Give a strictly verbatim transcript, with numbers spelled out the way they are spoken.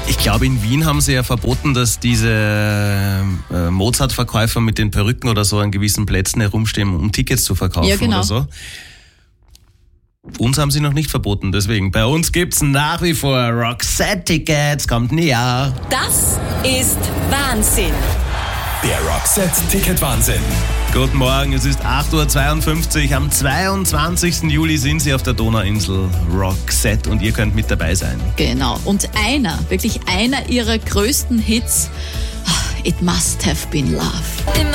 Ich glaube, in Wien haben sie ja verboten, dass diese äh, Mozart-Verkäufer mit den Perücken oder so an gewissen Plätzen herumstehen, um Tickets zu verkaufen Ja, genau. oder so. Uns haben sie noch nicht verboten, deswegen. Bei uns gibt's nach wie vor Roxette-Tickets, kommt näher. Das ist Wahnsinn. Der Roxette-Ticket-Wahnsinn. Guten Morgen, es ist acht Uhr zweiundfünfzig. Am zweiundzwanzigsten Juli sind sie auf der Donauinsel Roxette und ihr könnt mit dabei sein. Genau. Und einer, wirklich einer ihrer größten Hits, It Must Have Been Love.